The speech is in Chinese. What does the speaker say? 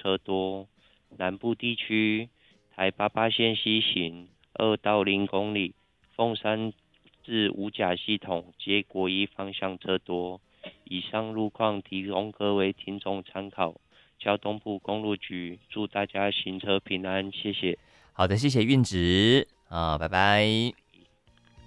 车多。南部地区台88线西行2到0公里，凤山至五甲系统皆国一方向车多。以上路况提供各位听众参考。交通部公路局祝大家行车平安，谢谢。 好的，谢谢运指啊，拜拜。